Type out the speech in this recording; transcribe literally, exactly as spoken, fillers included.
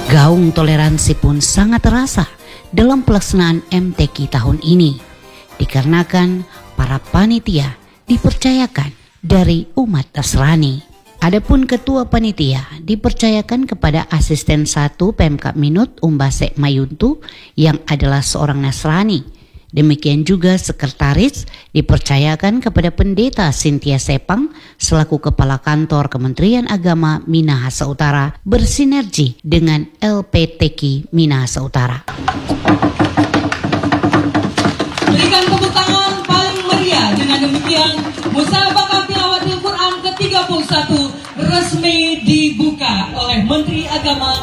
Gaung toleransi pun sangat terasa dalam pelaksanaan M T Q tahun ini, dikarenakan para panitia dipercayakan dari umat Nasrani. Adapun ketua panitia dipercayakan kepada asisten satu Pemkab Minut Umbasek Mayuntu yang adalah seorang Nasrani. Demikian juga sekretaris dipercayakan kepada pendeta Cynthia Sepang selaku kepala kantor Kementerian Agama Minahasa Utara bersinergi dengan L P T Q Minahasa Utara. Berikan tepuk tangan paling meriah. Dengan demikian Musabaqah Tilawatil Quran ke tiga puluh satu resmi dibuka oleh Menteri Agama